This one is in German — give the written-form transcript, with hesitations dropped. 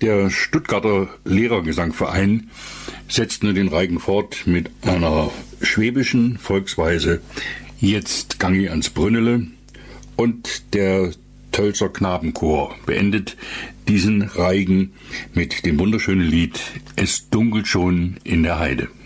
Der Stuttgarter Lehrergesangverein setzt nun den Reigen fort mit einer schwäbischen Volksweise Jetzt gang ich ans Brünnele, und der Tölzer Knabenchor beendet diesen Reigen mit dem wunderschönen Lied Es dunkelt schon in der Heide.